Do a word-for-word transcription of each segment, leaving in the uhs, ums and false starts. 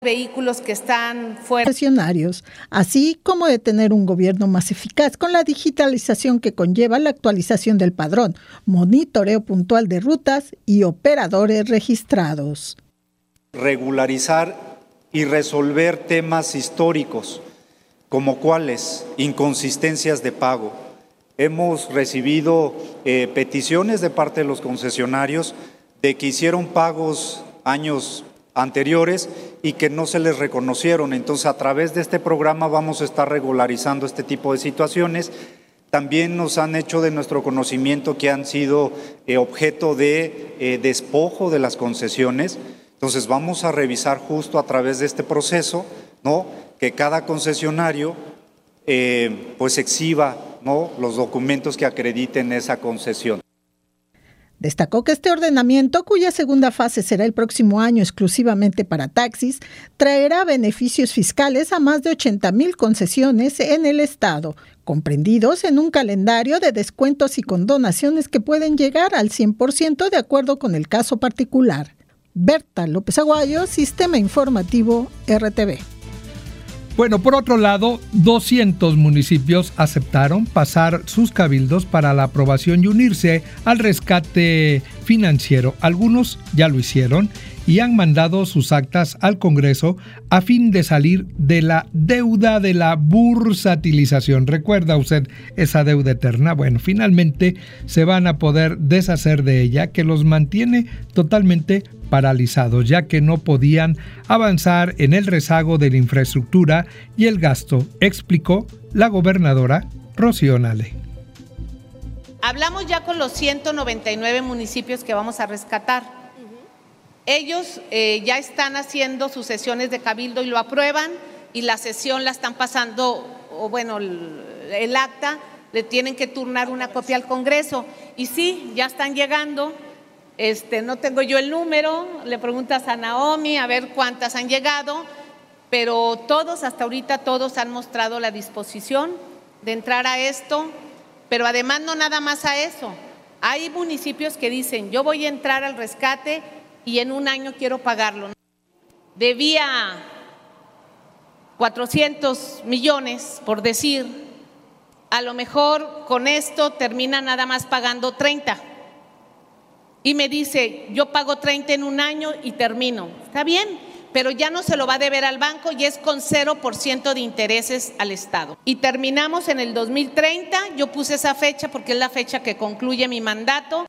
vehículos que están fuera. Funcionarios, así como de tener un gobierno más eficaz con la digitalización que conlleva la actualización del padrón, monitoreo puntual de rutas y operadores registrados. Regularizar y resolver temas históricos, como cuáles, inconsistencias de pago. Hemos recibido eh, peticiones de parte de los concesionarios de que hicieron pagos años anteriores y que no se les reconocieron. Entonces, a través de este programa vamos a estar regularizando este tipo de situaciones. También nos han hecho de nuestro conocimiento que han sido eh, objeto de eh, despojo de las concesiones. Entonces, vamos a revisar justo a través de este proceso, ¿no?, que cada concesionario eh, pues exhiba, ¿no?, los documentos que acrediten esa concesión. Destacó que este ordenamiento, cuya segunda fase será el próximo año exclusivamente para taxis, traerá beneficios fiscales a más de ochenta mil concesiones en el estado, comprendidos en un calendario de descuentos y condonaciones que pueden llegar al cien por ciento de acuerdo con el caso particular. Berta López Aguayo, Sistema Informativo R T V. Bueno, por otro lado, doscientos municipios aceptaron pasar sus cabildos para la aprobación y unirse al rescate financiero. Algunos ya lo hicieron y han mandado sus actas al Congreso a fin de salir de la deuda de la bursatilización. ¿Recuerda usted esa deuda eterna? Bueno, finalmente se van a poder deshacer de ella, que los mantiene totalmente paralizados, ya que no podían avanzar en el rezago de la infraestructura y el gasto, explicó la gobernadora Rocío Nale. Hablamos ya con los ciento noventa y nueve municipios que vamos a rescatar. Uh-huh. Ellos eh, ya están haciendo sus sesiones de cabildo y lo aprueban, y la sesión la están pasando, o bueno, el, el acta, le tienen que turnar una copia al Congreso. Y sí, ya están llegando. Este, no tengo yo el número, le preguntas a Naomi a ver cuántas han llegado, pero todos, hasta ahorita todos han mostrado la disposición de entrar a esto, pero además no nada más a eso. Hay municipios que dicen, yo voy a entrar al rescate y en un año quiero pagarlo. Debía cuatrocientos millones, por decir, a lo mejor con esto termina nada más pagando treinta. Y me dice, yo pago treinta en un año y termino. Está bien, pero ya no se lo va a deber al banco y es con cero por ciento de intereses al Estado. Y terminamos en el dos mil treinta, yo puse esa fecha porque es la fecha que concluye mi mandato.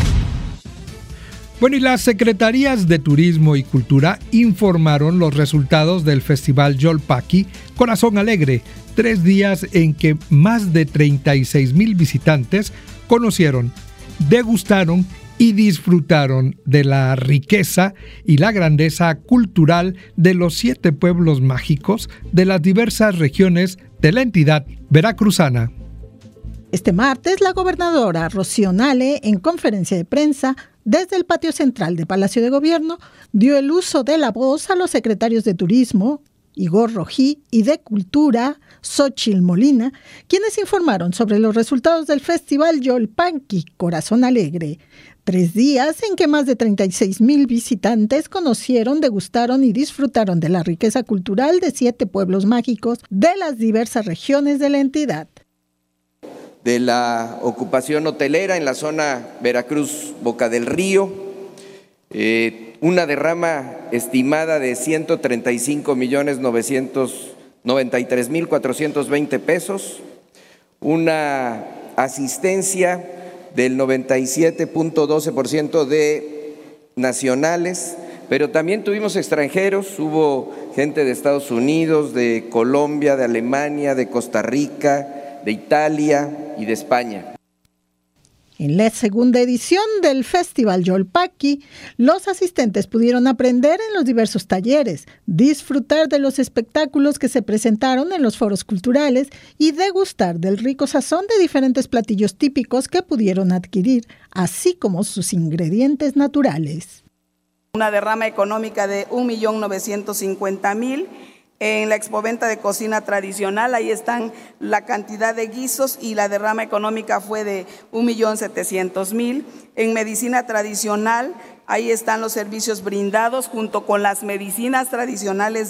Bueno, y las Secretarías de Turismo y Cultura informaron los resultados del Festival Yolpaqui Corazón Alegre, tres días en que más de treinta y seis mil visitantes conocieron, degustaron y disfrutaron de la riqueza y la grandeza cultural de los siete pueblos mágicos de las diversas regiones de la entidad veracruzana. Este martes, la gobernadora Rocío Nale, en conferencia de prensa desde el patio central de Palacio de Gobierno, dio el uso de la voz a los secretarios de Turismo, Igor Rojí, y de Cultura, Xóchitl Molina, quienes informaron sobre los resultados del Festival Yolpaqui Corazón Alegre. Tres días en que más de treinta y seis mil visitantes conocieron, degustaron y disfrutaron de la riqueza cultural de siete pueblos mágicos de las diversas regiones de la entidad. De la ocupación hotelera en la zona Veracruz-Boca del Río, eh, una derrama estimada de ciento treinta y cinco millones novecientos noventa y tres mil cuatrocientos veinte pesos, una asistencia del noventa y siete punto doce por ciento de nacionales, pero también tuvimos extranjeros, hubo gente de Estados Unidos, de Colombia, de Alemania, de Costa Rica, de Italia y de España. En la segunda edición del Festival Yolpaqui, los asistentes pudieron aprender en los diversos talleres, disfrutar de los espectáculos que se presentaron en los foros culturales y degustar del rico sazón de diferentes platillos típicos que pudieron adquirir, así como sus ingredientes naturales. Una derrama económica de un millón novecientos cincuenta mil. En la expoventa de cocina tradicional, ahí están la cantidad de guisos y la derrama económica fue de un millón setecientos mil. En medicina tradicional, Ahí están los servicios brindados junto con las medicinas tradicionales